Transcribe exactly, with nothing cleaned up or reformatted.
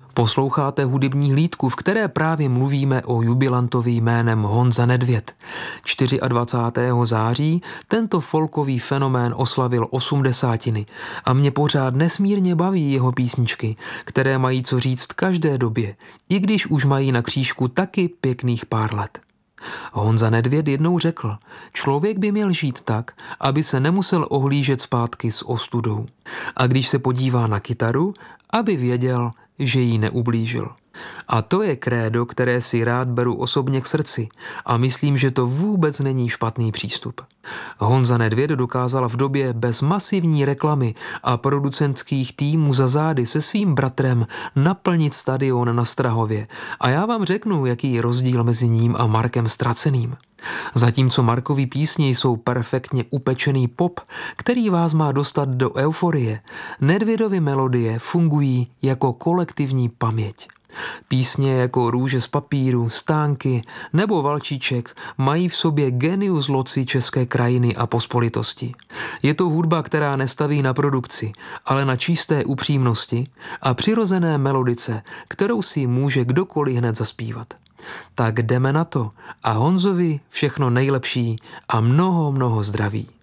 Posloucháte hudební hlídku, v které právě mluvíme o jubilantovi jménem Honza Nedvěd. dvacátého čtvrtého září tento folkový fenomén oslavil osmdesátiny a mě pořád nesmírně baví jeho písničky, které mají co říct každé době, i když už mají na křížku taky pěkných pár let. Honza Nedvěd jednou řekl, člověk by měl žít tak, aby se nemusel ohlížet zpátky s ostudou. A když se podívá na kytaru, aby věděl, že jí neublížil. A to je krédo, které si rád beru osobně k srdci a myslím, že to vůbec není špatný přístup. Honza Nedvěd dokázal v době bez masivní reklamy a producentských týmů za zády se svým bratrem naplnit stadion na Strahově. A já vám řeknu, jaký je rozdíl mezi ním a Markem Ztraceným. Zatímco Markovy písně jsou perfektně upečený pop, který vás má dostat do euforie, Nedvědovy melodie fungují jako kolektivní paměť. Písně jako Růže z papíru, Stánky nebo Valčíček mají v sobě genius loci české krajiny a pospolitosti. Je to hudba, která nestaví na produkci, ale na čisté upřímnosti a přirozené melodice, kterou si může kdokoliv hned zaspívat. Tak jdeme na to a Honzovi všechno nejlepší a mnoho, mnoho zdraví.